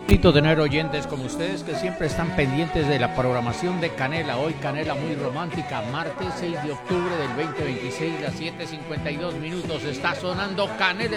Bonito tener oyentes como ustedes que siempre están pendientes de la programación de Canela. Hoy Canela muy romántica, martes 6 de octubre del 2026, las 7:52 minutos. Está sonando Canela